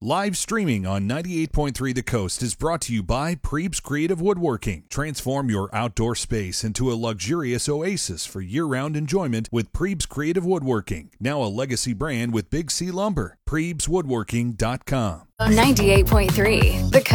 Live streaming on 98.3 The Coast is brought to you by Prebes Creative Woodworking. Transform your outdoor space into a luxurious oasis for year-round enjoyment with Prebes Creative Woodworking. Now a legacy brand with Big C Lumber. PrebesWoodworking.com. 98.3 The Coast.